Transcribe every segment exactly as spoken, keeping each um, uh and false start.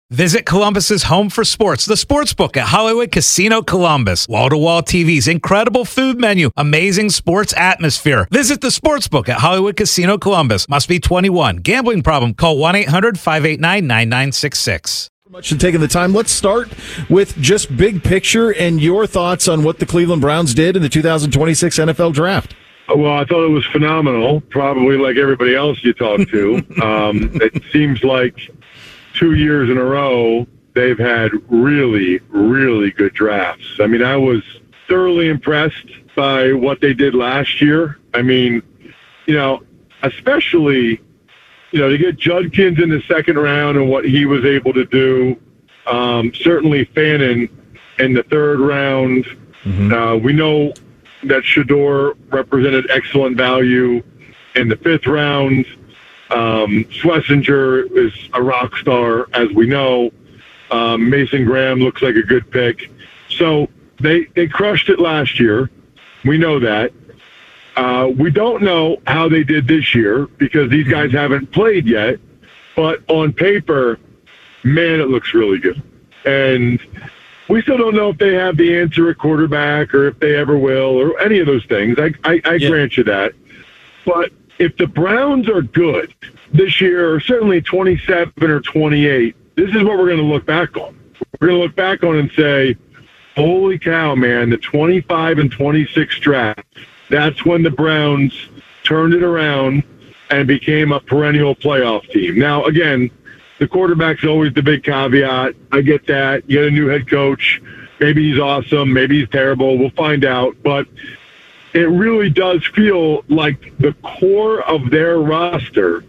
Visit Columbus's home for sports, the Sportsbook at Hollywood Casino Columbus. Wall-to-wall T Vs, incredible food menu, amazing sports atmosphere. Visit the Sportsbook at Hollywood Casino Columbus. Must be twenty-one. Gambling problem? Call one eight hundred five eight nine nine nine six six. Much for taking the time. Let's start with just big picture and your thoughts on what the Cleveland Browns did in the two thousand twenty-six N F L Draft. Well, I thought it was phenomenal, probably like everybody else you talk to. um, it seems like two years in a row, they've had really, really good drafts. I mean, I was thoroughly impressed by what they did last year. I mean, you know, especially, you know, to get Judkins in the second round and what he was able to do. Um, certainly Fannin in the third round. Mm-hmm. Uh, we know that Shedeur represented excellent value in the fifth round. Um, Schlesinger is a rock star, as we know. Um, Mason Graham looks like a good pick. So they, they crushed it last year. We know that. Uh, we don't know how they did this year because these guys haven't played yet. But on paper, man, it looks really good. And we still don't know if they have the answer at quarterback or if they ever will or any of those things. I, I, I yeah. grant you that. But if the Browns are good this year, or certainly twenty-seven or twenty-eight, this is what we're going to look back on. We're going to look back on and say, holy cow, man, the twenty-five and twenty-six draft, that's when the Browns turned it around and became a perennial playoff team. Now, again, the quarterback's always the big caveat. I get that. You get a new head coach. Maybe he's awesome. Maybe he's terrible. We'll find out. But it really does feel like the core of their roster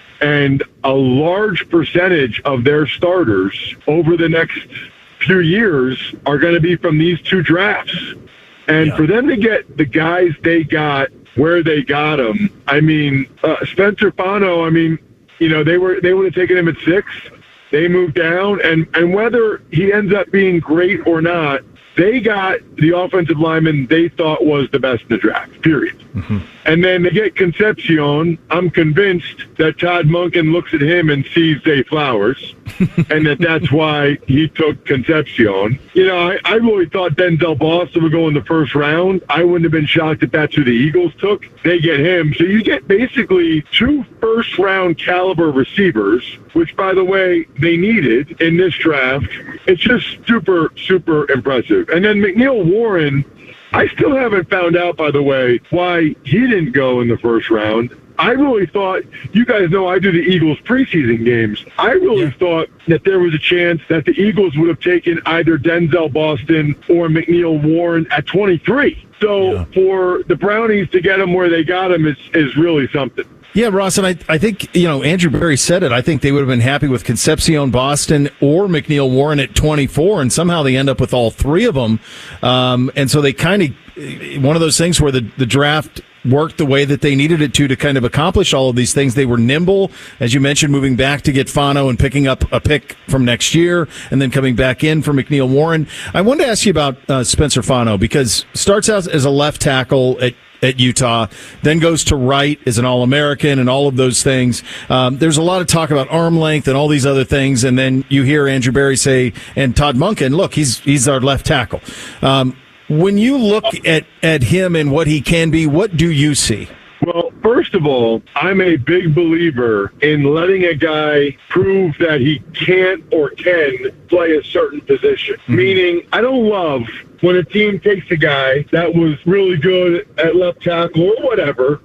and a large percentage of their starters over the next few years are going to be from these two drafts. And yeah. for them to get the guys they got where they got them, I mean, uh, Spencer Fano, I mean, you know, they were they would have taken him at six. They moved down, and, and whether he ends up being great or not, they got the offensive lineman they thought was the best in the draft, period. Mm-hmm. And then they get Concepcion. I'm convinced that Todd Monken looks at him and sees Zay Flowers, and that that's why he took Concepcion. You know, I, I really thought Denzel Boston would go in the first round. I wouldn't have been shocked if that's who the Eagles took. They get him. So you get basically two first-round caliber receivers, which, by the way, they needed in this draft. It's just super, super impressive. And then McNeil Warren, I still haven't found out, by the way, why he didn't go in the first round. I really thought, you guys know I do the Eagles preseason games. I really yeah. thought that there was a chance that the Eagles would have taken either Denzel Boston or McNeil Warren at twenty-three. So yeah. for the Brownies to get him where they got him is, is really something. Yeah, Ross, and I, I think, you know, Andrew Berry said it. I think they would have been happy with Concepcion Boston or McNeil Warren at twenty-four, and somehow they end up with all three of them. Um, and so they kind of, one of those things where the, the draft worked the way that they needed it to to kind of accomplish all of these things. They were nimble, as you mentioned, moving back to get Fano and picking up a pick from next year and then coming back in for McNeil Warren. I wanted to ask you about uh, Spencer Fano because starts out as a left tackle at at Utah, then goes to right as an All-American and all of those things. Um, there's a lot of talk about arm length and all these other things, and then you hear Andrew Berry say, and Todd Monken, look, he's he's our left tackle. Um, when you look at, at him and what he can be, what do you see? Well, first of all, I'm a big believer in letting a guy prove that he can't or can play a certain position. Mm-hmm. Meaning, I don't love when a team takes a guy that was really good at left tackle or whatever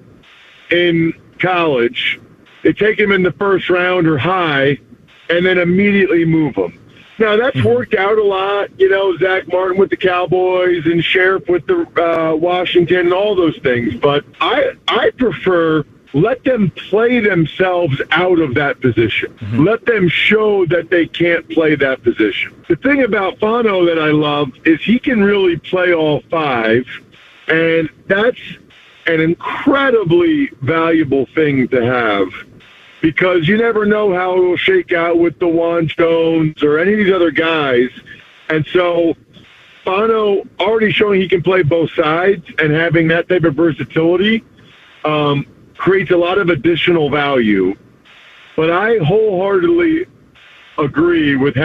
in college, they take him in the first round or high, and then immediately move him. Now, that's worked out a lot, you know, Zach Martin with the Cowboys and Sheriff with the uh, Washington and all those things. But I I prefer let them play themselves out of that position. Mm-hmm. Let them show that they can't play that position. The thing about Fano that I love is he can really play all five, and that's an incredibly valuable thing to have. Because you never know how it will shake out with DeJuan Jones or any of these other guys. And so Fano already showing he can play both sides and having that type of versatility um, creates a lot of additional value. But I wholeheartedly agree with